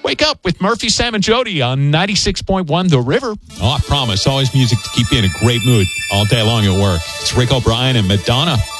Wake Up with Murphy, Sam, and Jody on 96.1 The River. Oh, I promise. Always music to keep you in a great mood all day long at work. It's Rick O'Brien and Madonna.